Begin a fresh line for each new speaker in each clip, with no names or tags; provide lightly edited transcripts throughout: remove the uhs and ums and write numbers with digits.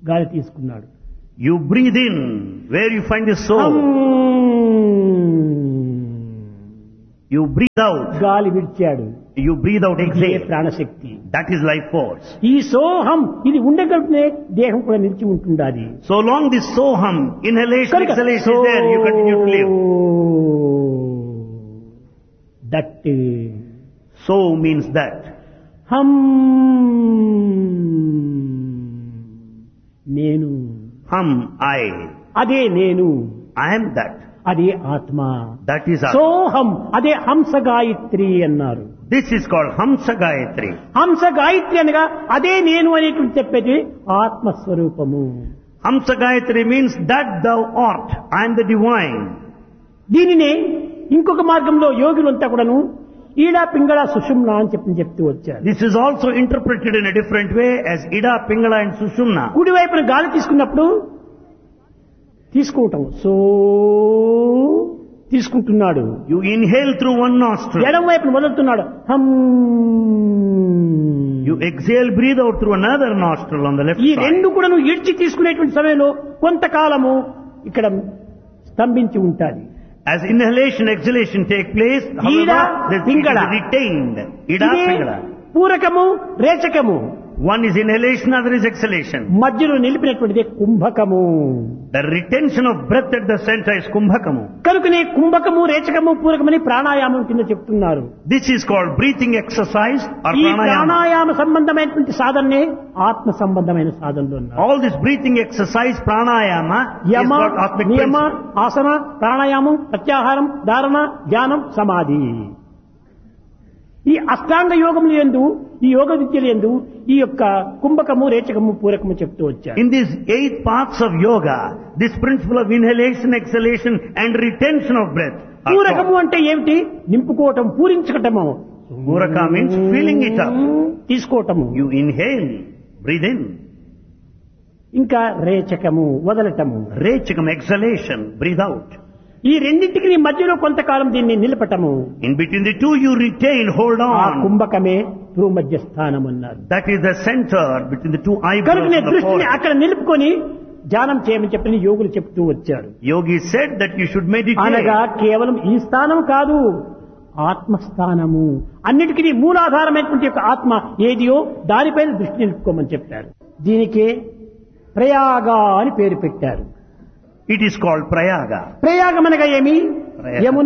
గాలి తీసుకున్నాడు.
You breathe in where you find the soul. You breathe out.
గాలి విడిచాడు.
You breathe out,
ఇదే
exhale.
ప్రాణశక్తి.
That is life force.
ఈ సోహం ఇది ఉండగలిగితే దేహం కూడా నిలిచి ఉంటుండాలి.
So long this soham, inhalation,
కనుక
exhalation is there, you continue to live.
That
So means that.
హం నేను,
Hum, I.
అదే నేను,
I am that.
అదే ఆత్మ.
That is Atma.
సోహం అదే హంస గాయత్రి అన్నారు.
This is called Hamsa Gayatri.
హంస గాయత్రి అనగా అదే నేను అనేటువంటి చెప్పేది ఆత్మస్వరూపము.
Hamsa Gayatri means that thou art. I am the divine.
దీనినే ఇంకొక మార్గంలో యోగులంతా కూడాను ఈడా పింగళ సుషుమ్న అని చెప్తూ వచ్చారు.
This is also interpreted in a different way as Ida, Pingala and Sushumna.
కుడివైపున గాలి తీసుకున్నప్పుడు తీసుకోవటం సో తీసుకుంటున్నాడు.
You inhale through one nostril.
ఎడం వైపున వదులుతున్నాడు. హం.
You exhale, breathe out through another nostril on the left
ఈ
side.
రెండు కూడా నువ్వు ఇడ్చి తీసుకునేటువంటి సమయంలో కొంతకాలము ఇక్కడ స్తంభించి ఉంటాది.
As inhalation, exhalation take place,
Ida,
however, this is
Pingala.
retained. Ida,
ఇదే
Pingala.
పూరకము రేచకము
One is inhalation, other is exhalation.
మధ్యలో నిలిపినటువంటిది కుంభకము.
The retention of breath at the center is Kumbhakamu.
కనుకనే కుంభకము రేచకము పూరకమని ప్రాణాయామం కింద చెప్తున్నారు.
This is called breathing exercise or
ఈ
pranayama.
Pranayama సంబంధమైనటువంటి సాధనే ఆత్మ సంబంధమైన సాధనలు అన్నారు.
All this breathing exercise, pranayama,
Yama,
is what Atmic
నియమ,
principle.
ఆసన, ప్రాణాయామం, ప్రత్యాహారం, ధారణ, ధ్యానం, సమాధి. ఈ అష్టాంగ యోగములు యందు, ఈ యోగ విద్యలు యందు ఈ యొక్క కుంభకము రేచకము పూరకము చెప్తూ వచ్చారు.
In these 8 parts of yoga, this principle of inhalation, exhalation and retention of breath are
పూరకము
taught.
అంటే ఏమిటి? నింపుకోవటం, పూరించటము.
Puraka means filling it up.
తీసుకోవటము.
You inhale, breathe in.
ఇంకా రేచకము వదలటము.
Rechakam, exhalation, breathe out.
ఈ రెండింటికి నీ మధ్యలో కొంతకాలం దీన్ని నిలపటము.
In between the two you retain, hold
ఆ
on.
కుంభకమే భూమధ్య స్థానం అన్నారు.
That is the center between the two eyebrows
కనుక
of the
దృష్టిని
forehead.
అక్కడ నిలుపుకొని ధ్యానం చేయమని చెప్పని యోగులు చెప్తూ వచ్చారు.
Yogi said that you should meditate.
అనగా కేవలం ఈ స్థానం కాదు, ఆత్మస్థానము. అన్నిటికీ మూలాధారమైనటువంటి యొక్క ఆత్మ ఏదియో దానిపైన దృష్టి నిలుపుకోమని చెప్పారు. దీనికే ప్రయాగ అని పేరు పెట్టారు.
It is called Prayaga.
ప్రయాగం అనగా ఏమి?
ప్రయాగ.
యమున,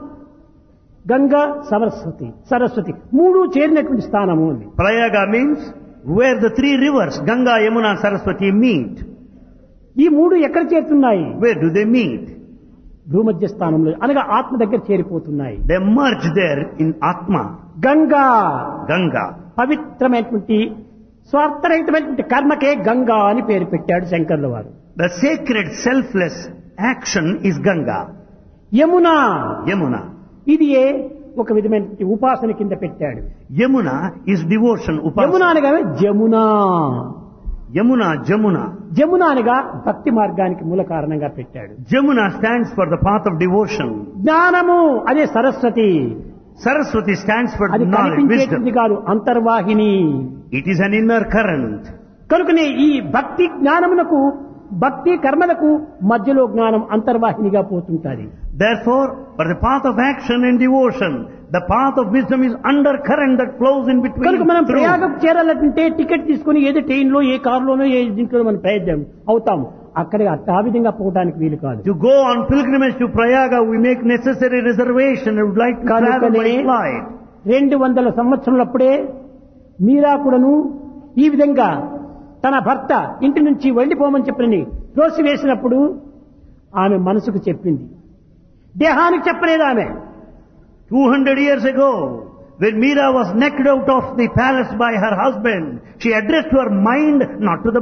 గంగా, సరస్వతి మూడు చేరినటువంటి స్థానము అని.
Prayaga means where the 3 rivers, Ganga, Yamuna, Saraswati meet.
ఈ మూడు ఎక్కడ చేరుతున్నాయి?
Where do they meet?
భూమధ్య స్థానంలో అనగా ఆత్మ దగ్గర చేరిపోతున్నాయి.
They merge there in Atma.
Ganga
Ganga.
పవిత్రమైనటువంటి స్వార్థరహితమైనటువంటి కర్మకే గంగా అని పేరు పెట్టాడు శంకర్ల వారు.
The sacred selfless action is Ganga.
Yamuna
Yamuna.
ఇది ఒక విధమైన ఉపాసన కింద పెట్టాడు.
Yamuna is devotion,
Yamuna
upasana.
అనగా జమున.
Yamuna, Jamuna.
జమున అనగా భక్తి మార్గానికి మూల కారణంగా పెట్టాడు.
Jamuna stands for the path of devotion.
జ్ఞానము అదే సరస్వతి.
Saraswati stands for
అది
knowledge,
కనిపించేది
wisdom.
కాదు, అంతర్వాహిని.
It is an inner current.
కనుకనే ఈ భక్తి జ్ఞానమునకు, భక్తి కర్మలకు మధ్యలో జ్ఞానం అంతర్వాహినిగా పోతుంటాది.
Therefore, for the path of action and devotion, the path of wisdom is undercurrent that flows in between.
కనుక మనం
through.
ప్రయాగం చేరాలంటే టికెట్ తీసుకుని ఏదో ట్రైన్ లో, ఏ కారులోనో, ఏ దీంట్లో మనం ప్రయత్నం అవుతాము. అక్కడ ఆ విధంగా పోవడానికి వీలు కాదు.
To go on pilgrimage to Prayaga, we make necessary reservation and would like to travel by flight.
200 సంవత్సరాలప్పుడే మీరా కూడాను ఈ విధంగా తన భర్త ఇంటి నుంచి వెళ్ళిపోమని చెప్పని త్రోసివేసినప్పుడు ఆమె మనసుకు చెప్పింది, దేహానికి చెప్పలేదు ఆమె.
200 years ago, when Meera was knocked out of the palace by her husband, she addressed her mind, not to the